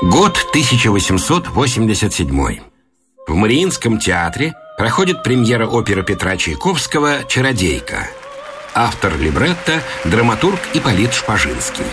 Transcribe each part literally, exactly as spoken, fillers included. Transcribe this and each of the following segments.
Год тысяча восемьсот восемьдесят седьмой. В Мариинском театре проходит премьера оперы Петра Чайковского «Чародейка». Автор либретто – драматург Ипполит Шпажинский.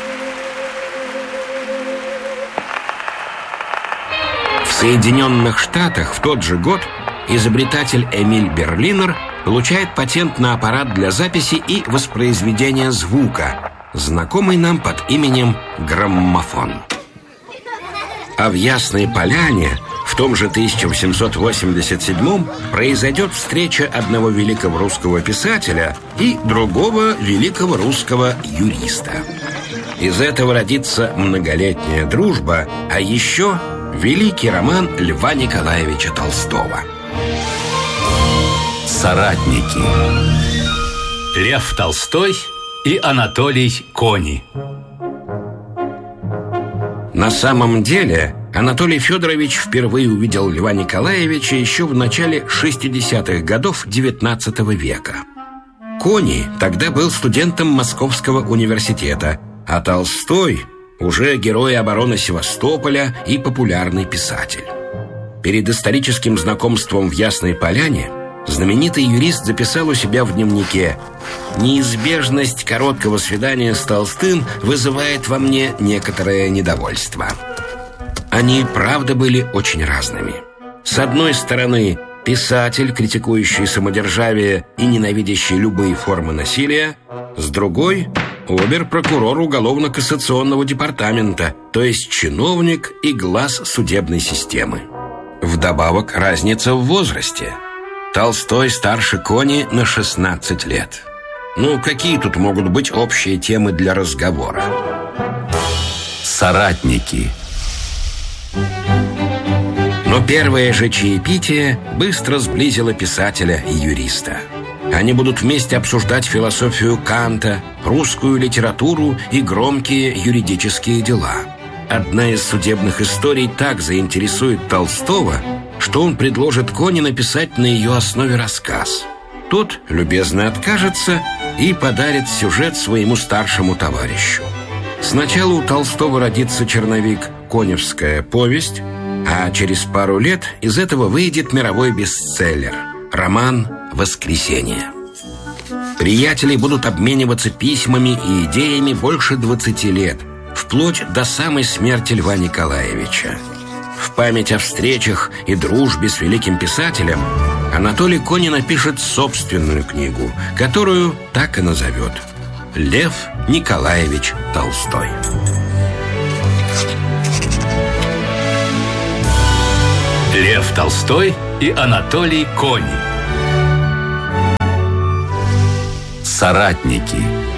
В Соединенных Штатах в тот же год изобретатель Эмиль Берлинер получает патент на аппарат для записи и воспроизведения звука, знакомый нам под именем граммофон. А в Ясной Поляне в том же тысяча восемьсот восемьдесят седьмом произойдет встреча одного великого русского писателя и другого великого русского юриста. Из этого родится многолетняя дружба, а еще великий роман Льва Николаевича Толстого. Соратники. Лев Толстой и Анатолий Кони. На самом деле Анатолий Федорович впервые увидел Льва Николаевича еще в начале шестидесятых годов девятнадцатого века. Кони тогда был студентом Московского университета, а Толстой уже герой обороны Севастополя и популярный писатель. Перед историческим знакомством в Ясной Поляне знаменитый юрист записал у себя в дневнике: «Неизбежность короткого свидания с Толстым вызывает во мне некоторое недовольство». Они, правда, были очень разными. С одной стороны, писатель, критикующий самодержавие и ненавидящий любые формы насилия. С другой – обер-прокурор уголовно-кассационного департамента, то есть чиновник и глаз судебной системы. Вдобавок, разница в возрасте. Толстой старше Кони на шестнадцать лет. Ну, какие тут могут быть общие темы для разговора? Соратники. Но первое же чаепитие быстро сблизило писателя и юриста. Они будут вместе обсуждать философию Канта, русскую литературу и громкие юридические дела. Одна из судебных историй так заинтересует Толстого, что он предложит Кони написать на ее основе рассказ. Тот любезно откажется и подарит сюжет своему старшему товарищу. Сначала у Толстого родится черновик «Коневская повесть», а через пару лет из этого выйдет мировой бестселлер – роман «Воскресенье». Приятели будут обмениваться письмами и идеями больше двадцати лет, вплоть до самой смерти Льва Николаевича. В память о встречах и дружбе с великим писателем Анатолий Кони напишет собственную книгу, которую так и назовет – «Лев Николаевич Толстой». Лев Толстой и Анатолий Кони. Соратники.